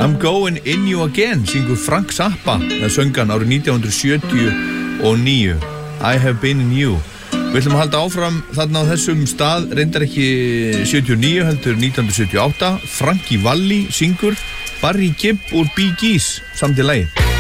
I'm going in you again, syngur Frank Zappa, það söngan árið 1979. I have been in you. Við ætlum að halda áfram þarna á þessum stað, reyndar ekki 79 heldur 1978. Frankie Valli syngur Barry Gibb úr Bee Gees, samt í lagi.